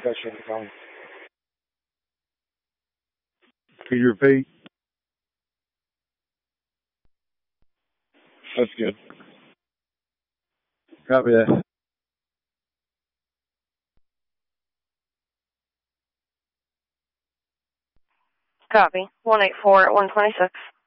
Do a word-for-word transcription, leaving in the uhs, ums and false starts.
discussion going. Can you repeat? That's good. Copy that. Copy. one eight four at one twenty-six.